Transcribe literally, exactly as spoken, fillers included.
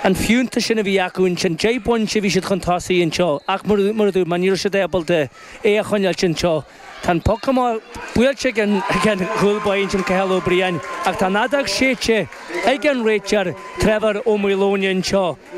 an fiúnta sin a bhí acuinn sin J-Bun si bhí siad chun tosaí an seo ach marú man níor siad ébalta é a chuineal sin seo Tá Pokémon builte gan gan chulbain sin cehaló brian ach tá nadag séte ag an réitear Trevor ó Milónian seo